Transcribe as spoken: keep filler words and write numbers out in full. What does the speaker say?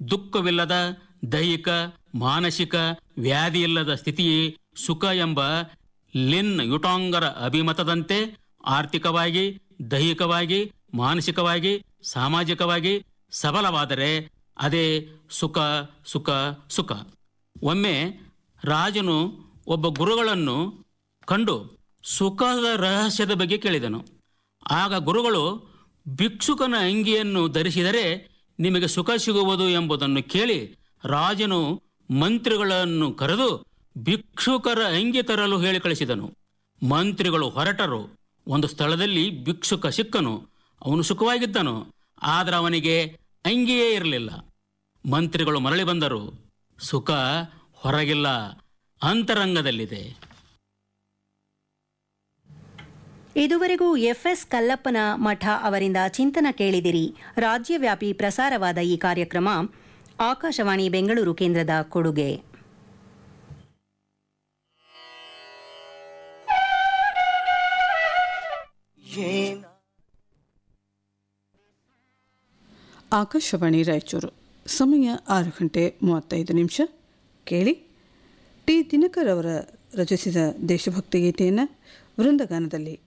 ದುಃಖವಿಲ್ಲದ ದೈಹಿಕ ಮಾನಸಿಕ ವ್ಯಾಧಿಯಿಲ್ಲದ ಸ್ಥಿತಿಯೇ ಸುಖ ಎಂಬ ಲಿನ್ ಯುಟಾಂಗರ ಅಭಿಮತದಂತೆ ಆರ್ಥಿಕವಾಗಿ ದೈಹಿಕವಾಗಿ ಮಾನಸಿಕವಾಗಿ ಸಾಮಾಜಿಕವಾಗಿ ಸಬಲವಾದರೆ ಅದೇ ಸುಖ ಸುಖ ಸುಖ. ಒಮ್ಮೆ ರಾಜನು ಒಬ್ಬ ಗುರುಗಳನ್ನು ಕಂಡು ಸುಖದ ರಹಸ್ಯದ ಬಗ್ಗೆ ಕೇಳಿದನು. ಆಗ ಗುರುಗಳು ಭಿಕ್ಷುಕನ ಅಂಗಿಯನ್ನು ಧರಿಸಿದರೆ ನಿಮಗೆ ಸುಖ ಸಿಗುವುದು ಎಂಬುದನ್ನು ಕೇಳಿ ರಾಜನು ಮಂತ್ರಿಗಳನ್ನು ಕರೆದು ಭಿಕ್ಷುಕರ ಅಂಗಿ ತರಲು ಹೇಳಿ ಕಳಿಸಿದನು. ಮಂತ್ರಿಗಳು ಹೊರಟರು. ಒಂದು ಸ್ಥಳದಲ್ಲಿ ಭಿಕ್ಷುಕ ಸಿಕ್ಕನು. ಅವನು ಸುಖವಾಗಿದ್ದನು, ಆದರೆ ಅವನಿಗೆ ಅಂಗಿಯೇ ಇರಲಿಲ್ಲ. ಮಂತ್ರಿಗಳು ಮರಳಿ ಬಂದರು. ಸುಖ ಹೊರಗಿಲ್ಲ, ಅಂತರಂಗದಲ್ಲಿದೆ. ಇದುವರೆಗೂ ಎಫ್ಎಸ್ ಕಲ್ಲಪ್ಪನ ಮಠ ಅವರಿಂದ ಚಿಂತನ ಕೇಳಿದಿರಿ. ರಾಜ್ಯವ್ಯಾಪಿ ಪ್ರಸಾರವಾದ ಈ ಕಾರ್ಯಕ್ರಮ ಆಕಾಶವಾಣಿ ಬೆಂಗಳೂರು ಕೇಂದ್ರದ ಕೊಡುಗೆ. ಆಕಾಶವಾಣಿ ರಾಯಚೂರು. ಸಮಯ ಆರು ಗಂಟೆ ಮೂವತ್ತೈದು ನಿಮಿಷ. ಕೇಳಿ, ಟಿ ದಿನಕರ್ ಅವರ ರಚಿಸಿದ ದೇಶಭಕ್ತಿ ಗೀತೆಯನ್ನು ವೃಂದಗಾನದಲ್ಲಿ